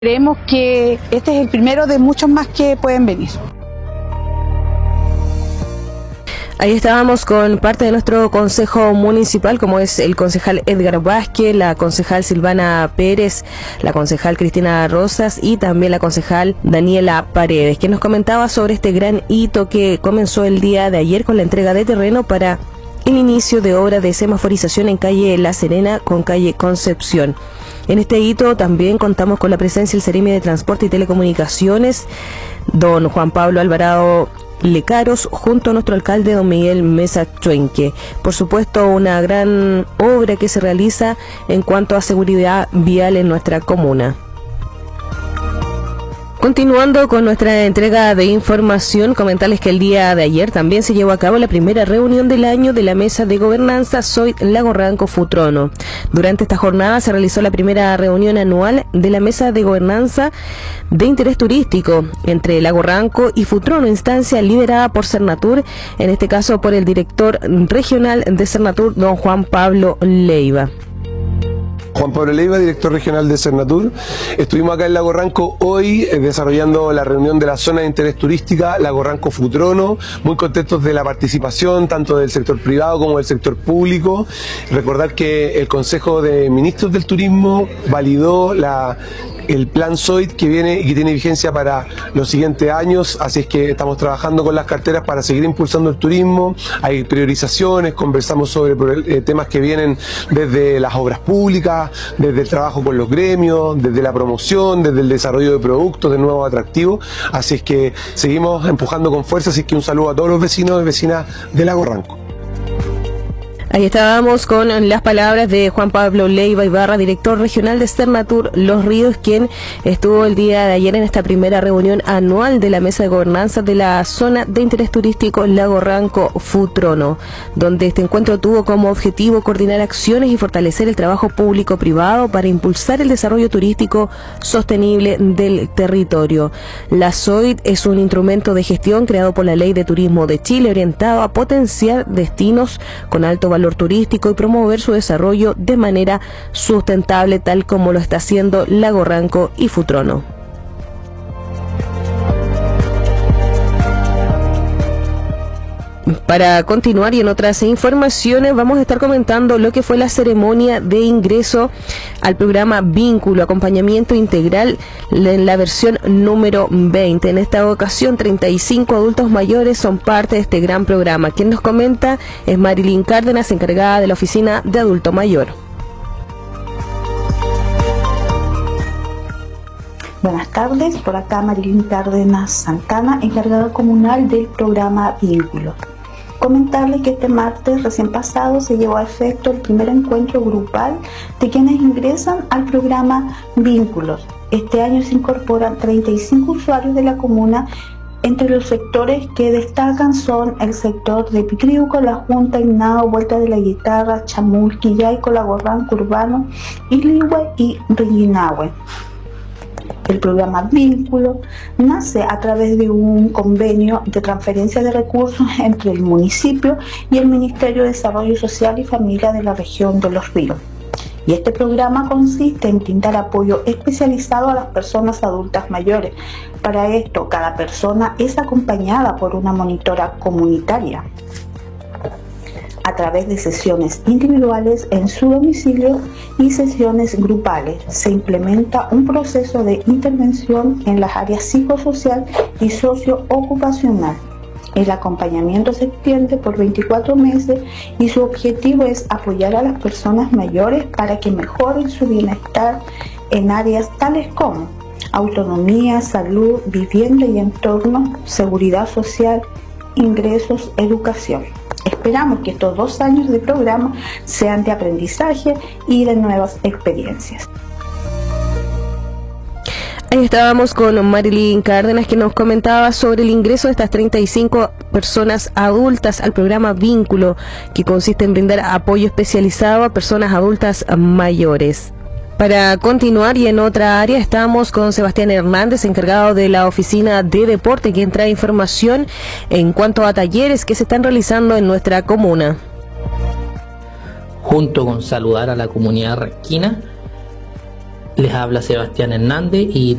Creemos que este es el primero de muchos más que pueden venir. Ahí estábamos con parte de nuestro consejo municipal, como es el concejal Edgar Vázquez, la concejal Silvana Pérez, la concejal Cristina Rosas y también la concejal Daniela Paredes, que nos comentaba sobre este gran hito que comenzó el día de ayer con la entrega de terreno para el inicio de obra de semaforización en calle La Serena con calle Concepción. En este hito también contamos con la presencia del Seremi de Transporte y Telecomunicaciones, don Juan Pablo Alvarado Lecaros, junto a nuestro alcalde don Miguel Mesa Chuenque. Por supuesto, una gran obra que se realiza en cuanto a seguridad vial en nuestra comuna. Continuando con nuestra entrega de información, comentarles que el día de ayer también se llevó a cabo la primera reunión del año de la Mesa de Gobernanza Zoid Lago Ranco Futrono. Durante esta jornada se realizó la primera reunión anual de la Mesa de Gobernanza de Interés Turístico entre Lago Ranco y Futrono, instancia liderada por Cernatur, en este caso por el director regional de Cernatur, don Juan Pablo Leiva. Juan Pablo Leiva, director regional de Cernatur. Estuvimos acá en Lago Ranco hoy desarrollando la reunión de la zona de interés turística Lago Ranco Futrono, muy contentos de la participación tanto del sector privado como del sector público. Recordar que el Consejo de Ministros del Turismo validó el plan Zoid que viene y que tiene vigencia para los siguientes años, así es que estamos trabajando con las carteras para seguir impulsando el turismo. Hay priorizaciones, conversamos sobre temas que vienen desde las obras públicas, desde el trabajo con los gremios, desde la promoción, desde el desarrollo de productos, de nuevos atractivos, así es que seguimos empujando con fuerza, así que un saludo a todos los vecinos y vecinas de Lago Ranco. Ahí estábamos con las palabras de Juan Pablo Leiva Ibarra, director regional de Cernatur Los Ríos, quien estuvo el día de ayer en esta primera reunión anual de la Mesa de Gobernanza de la Zona de Interés Turístico Lago Ranco Futrono, donde este encuentro tuvo como objetivo coordinar acciones y fortalecer el trabajo público-privado para impulsar el desarrollo turístico sostenible del territorio. La Zoid es un instrumento de gestión creado por la Ley de Turismo de Chile orientado a potenciar destinos con alto valor turístico y promover su desarrollo de manera sustentable, tal como lo está haciendo Lago Ranco y Futrono. Para continuar y en otras informaciones vamos a estar comentando lo que fue la ceremonia de ingreso al programa Vínculo, acompañamiento integral en la versión número 20. En esta ocasión 35 adultos mayores son parte de este gran programa. Quien nos comenta es Marilyn Cárdenas, encargada de la oficina de adulto mayor. Buenas tardes, por acá Marilyn Cárdenas Santana, encargada comunal del programa Vínculo. Comentarles que este martes recién pasado se llevó a efecto el primer encuentro grupal de quienes ingresan al programa Vínculos. Este año se incorporan 35 usuarios de la comuna. Entre los sectores que destacan son el sector de Picriuco, La Junta, Ignao, Vuelta de la Guitarra, Chamul, Quillay, Lago Ranco Urbano, Iligüe y Rillinahue. El programa Vínculo nace a través de un convenio de transferencia de recursos entre el municipio y el Ministerio de Desarrollo Social y Familia de la región de Los Ríos. Y este programa consiste en brindar apoyo especializado a las personas adultas mayores. Para esto, cada persona es acompañada por una monitora comunitaria a través de sesiones individuales en su domicilio y sesiones grupales. Se implementa un proceso de intervención en las áreas psicosocial y socioocupacional. El acompañamiento se extiende por 24 meses y su objetivo es apoyar a las personas mayores para que mejoren su bienestar en áreas tales como autonomía, salud, vivienda y entorno, seguridad social, ingresos, educación. Esperamos que estos 2 años de programa sean de aprendizaje y de nuevas experiencias. Ahí estábamos con Marilyn Cárdenas, que nos comentaba sobre el ingreso de estas 35 personas adultas al programa Vínculo, que consiste en brindar apoyo especializado a personas adultas mayores. Para continuar y en otra área estamos con Sebastián Hernández, encargado de la oficina de deporte, quien trae información en cuanto a talleres que se están realizando en nuestra comuna. Junto con saludar a la comunidad ranquina, Les habla Sebastián Hernández y